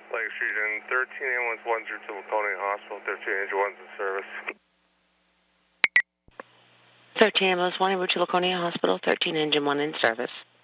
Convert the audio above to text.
Lake Street and 13 ambulance 102 Laconia Hospital, 13 engine 1's in service. 13 ambulance 1 over to Laconia Hospital, 13 engine 1 in service.